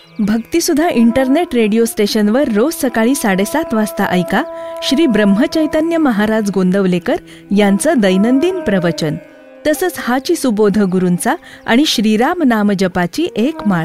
भक्तिसुधा internet radio स्टेशनवर रोज सकाळी 7:30 वाजता ऐका श्री ब्रह्मचैतन्य महाराज गोंदवलेकर यांचं दैनंदिन प्रवचन. तसंच हाची सुबोध गुरूंचा आणि श्रीराम नाम जपाची एक माळ.